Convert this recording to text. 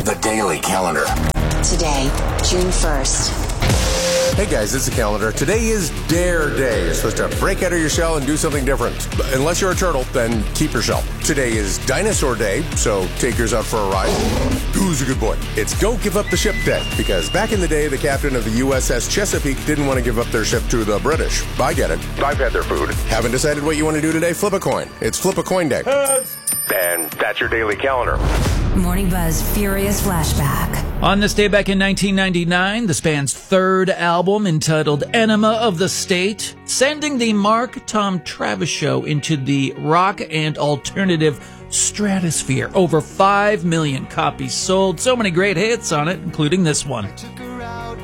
The Daily Calendar. Today, June 1st. Hey guys, it's the calendar. Today is Dare Day. You're supposed to break out of your shell and do something different. Unless you're a turtle, then keep your shell. Today is Dinosaur Day, so take yours out for a ride. Who's a good boy? It's Don't Give Up the Ship Day, because back in the day, the captain of the USS Chesapeake didn't want to give up their ship to the British. I get it. I've had their food. Haven't decided what you want to do today? Flip a coin. It's Flip a Coin Day. And that's your daily calendar. Morning Buzz Furious Flashback. On this day back in 1999, the band's third album, entitled Enema of the State, sending the Mark Tom Travis Show into the rock and alternative stratosphere. Over 5 million copies sold. So many great hits on it, including this one.